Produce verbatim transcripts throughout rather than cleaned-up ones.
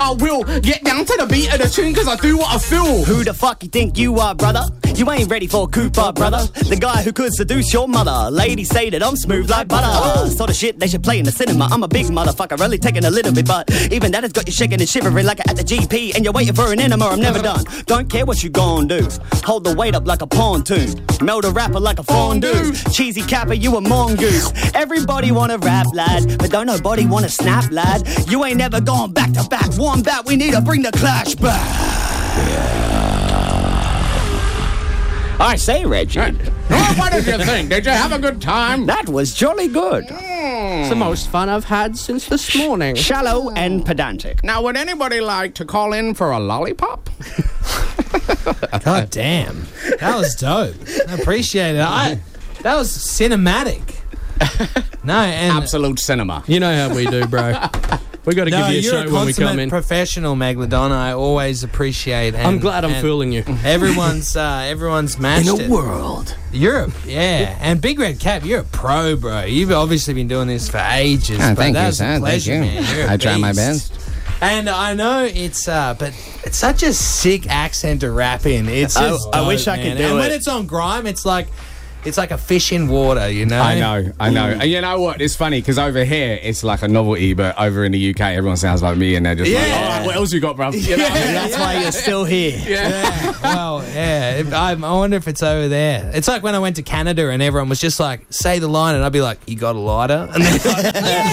I will get down to the beat of the tune because I do what I feel. Who the fuck you think you are, brother? You ain't ready for Cooper, brother. The guy who could seduce your mother. Ladies say that I'm smooth like butter. Oh. Sort of shit they should play in the cinema. I'm a big motherfucker, only taking a little bit, but even that has got you shaking and shivering like at the G P, and you're waiting for an enema. I'm never done. Don't care what you gon' do. Hold the weight up like a pontoon. Melt a rapper like a fondue. Cheesy capper, you a mongoose. Everybody wanna rap, lad, but don't nobody wanna snap, lad. You ain't never gone back to back. One bat, we need to bring the clash back. I say, Reggie. Right. Oh, what did you think? Did you have a good time? That was jolly good. Mm. It's the most fun I've had since this morning. Shallow and pedantic. Now, would anybody like to call in for a lollipop? God damn. That was dope. I appreciate it. I, that was cinematic. No, and Absolute cinema. You know how we do, bro. We got to no, give you a you're show a when we come consummate in. professional, Megalodon. I always appreciate. And, I'm glad I'm and fooling you. Everyone's uh, everyone's matched In a it. world. Europe, yeah. And Big Red Cap, you're a pro, bro. You've obviously been doing this for ages. Oh, but thank you, that's sir. a pleasure, Thank you. man. You're a I try my beast. best. And I know it's, uh, but it's such a sick accent to rap in. It's I- just I wish dope, I could man. do and it. when it's on grime, it's like, it's like a fish in water, you know? I know, I know. And you know what? It's funny because over here it's like a novelty, but over in the U K everyone sounds like me and they're just Yeah. like, all right, what else you got, bruv? You know? Yeah. That's why you're still here. Yeah. Well, yeah. If- I, I wonder if it's over there. It's like when I went to Canada and everyone was just like, say the line, and I'd be like, you got a lighter? And they're like,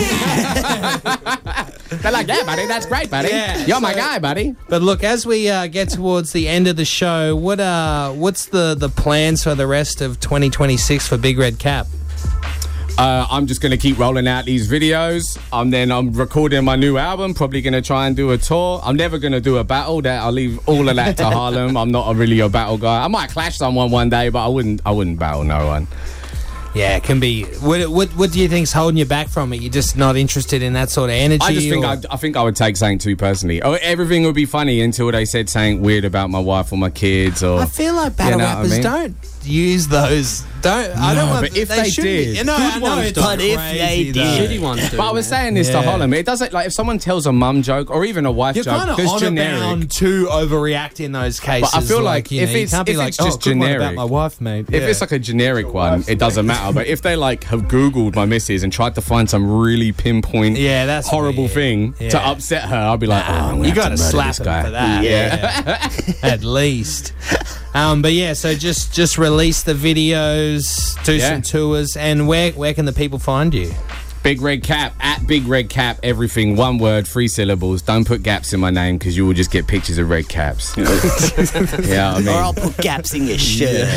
They're like, yeah, buddy, that's great, buddy. Yeah, You're my so- guy, buddy. But look, as we uh, get towards the end of the show, what uh, what's the, the plans for the rest of twenty twenty-six for Big Red Cap? Uh, I'm just going to keep rolling out these videos. Um, then I'm recording my new album, probably going to try and do a tour. I'm never going to do a battle. That I'll leave all of that to Harlem. I'm not a really a battle guy. I might clash someone one day, but I wouldn't I wouldn't battle no one. Yeah, it can be. What, what what do you think's holding you back from it? You're just not interested in that sort of energy? I just think or- I, I think I would take something too personally. Oh, everything would be funny until they said something weird about my wife or my kids. Or I feel like battle You know what I rappers mean? don't use those. Don't I don't No, want. but if they should did, be, you know, good I know ones it's don't. But if crazy, they though. did. Shitty ones do. But I was man. saying this Yeah. to Harlem. It doesn't like if someone tells a mum joke or even a wife You're joke kind of that's on generic. bound to overreact in those cases. But I feel like you if know, you it's- can't be if like, it's just oh, good one about generic. my wife, mate. If Yeah. it's like a generic one, it doesn't matter. But if they like have Googled my missus and tried to find some really pinpoint, Yeah, that's horrible weird. thing Yeah. to upset her, I'll be like, oh, I'm gonna you have got to to murder slap this him guy. for that. Yeah. Yeah. At least. Um, but yeah, so just just release the videos, do Yeah. some tours, and where where can the people find you? Big Red Cap, at Big Red Cap, everything, one word, three syllables. Don't put gaps in my name because you will just get pictures of red caps. Yeah, I mean. Or I'll put gaps in your shirt.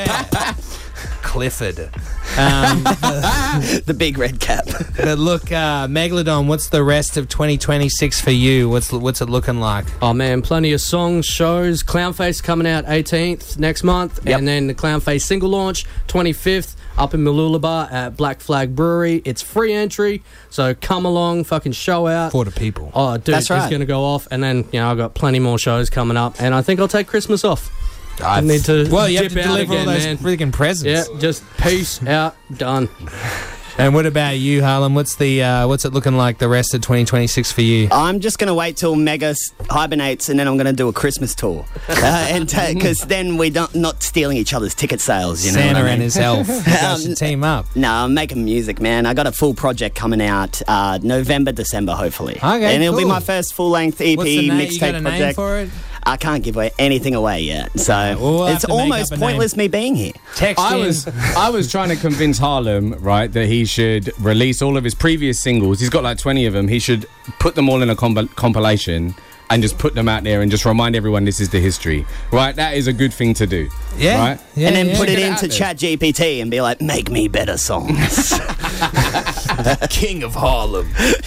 Clifford. Um, The Big Red Cap. but look, uh, Megalodon, what's the rest of twenty twenty-six for you? What's what's it looking like? Oh man, plenty of songs, shows. Clownface coming out eighteenth next month, Yep. and then the Clownface single launch twenty-fifth up in Mooloolaba at Black Flag Brewery. It's free entry, so come along, fucking show out. For the people. Oh, dude, That's it's right. going to go off, and then you know I've got plenty more shows coming up, and I think I'll take Christmas off. I need to Well, you have dip to out deliver again, all those man. freaking presents. Yeah, just peace out, done. And what about you, Harlem? What's the uh, what's it looking like the rest of twenty twenty-six for you? I'm just going to wait till Mega s- hibernates and then I'm going to do a Christmas tour. Uh, and Because then we're not, not stealing each other's ticket sales, you know Santa what I mean? and his elf. You guys Um, should team up. No, I'm making music, man. I got a full project coming out uh, November, December, hopefully. Okay, and it'll be cool. my first full-length E P What's the name? You got mixtape a name project. for it? I can't give away anything away yet, so we'll have it's to make almost up a name. pointless me being here. Text I in. was I was trying to convince Harlem, right, that he should release all of his previous singles. He's got like twenty of them. He should put them all in a comp- compilation and just put them out there and just remind everyone this is the history, right? That is a good thing to do, Yeah. right? Yeah, and then yeah. put it Get it into out there. Chat G P T and be like, make me better songs. King of Harlem.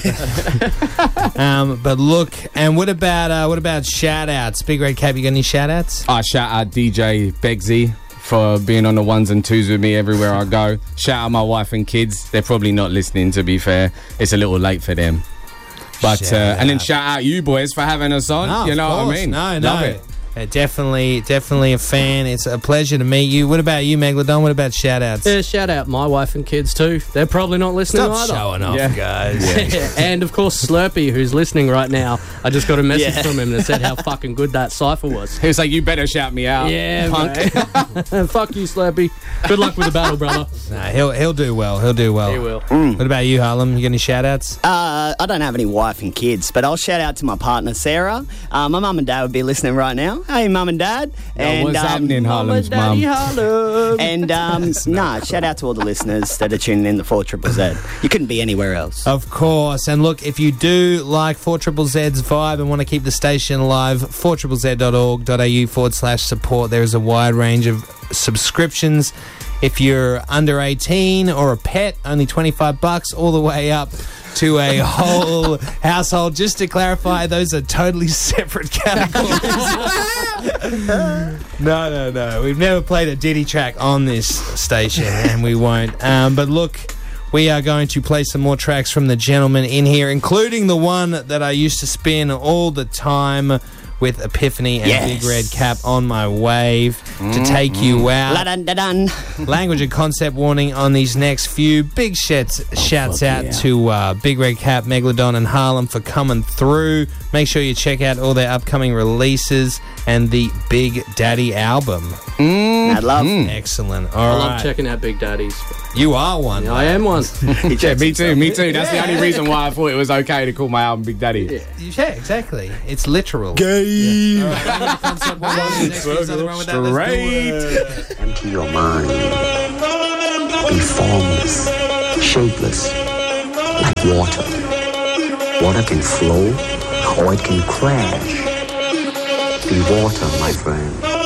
um, but look, and what about uh, what about shout outs? Big Red Cap, you got any shout outs? I shout out D J Begsy for being on the ones and twos with me everywhere I go. Shout out my wife and kids. They're probably not listening, to be fair. It's a little late for them. But Shout uh, and then out. shout out you boys for having us on. No, you of know what I course. mean? No, Love no. it. Uh, definitely, definitely a fan. It's a pleasure to meet you. What about you, Megalodon? What about shout-outs? Yeah, shout out my wife and kids too. They're probably not listening Stop either. showing off, Yeah. guys. Yeah. And of course Slurpee, who's listening right now. I just got a message Yeah. from him that said how fucking good that cipher was. He was like, you better shout me out, Yeah, punk. mate. Fuck you, Slurpee. Good luck with the battle, brother. Nah, he'll he'll do well. He'll do well. He will. What about you, Harlem? You got any shout-outs? Uh, I don't have any wife and kids, but I'll shout out to my partner, Sarah. Uh, my mum and dad would be listening right now. Hey, mum and dad. Yo, what's um, happening, Harlem's mum? Daddy Harlem. And, um, nah, shout out to all the listeners that are tuning in to four triple Z. You couldn't be anywhere else. Of course. And look, if you do like four triple Z's vibe and want to keep the station alive, four triple z dot org dot a u forward slash support. There is a wide range of subscriptions. If you're under eighteen or a pet, only twenty-five bucks, all the way up to a whole household. Just to clarify, those are totally separate categories. no, no, no. We've never played a Diddy track on this station, and we won't. Um, but look, we are going to play some more tracks from the gentleman in here, including the one that I used to spin all the time with Epiphany and Yes. Big Red Cap on my wave to take you out. La-dun-da-dun. Language and concept warning on these next few. Big shouts, shouts out yeah. to uh, Big Red Cap, Megalodon, and Harlem for coming through. Make sure you check out all their upcoming releases and the Big Daddy album. Mad love. Excellent. All I right. love checking out Big Daddies. You are one. I am one. Yeah, me too, me too. That's the only reason why I thought it was okay to call my album Big Daddy. Yeah, exactly. It's literal. Gay. All right, language and concept warning on these next few. There's nothing wrong with that. Let's do it. Straight. Empty your mind. Be formless, shapeless, like water. Water can flow or it can crash. Be water, my friend.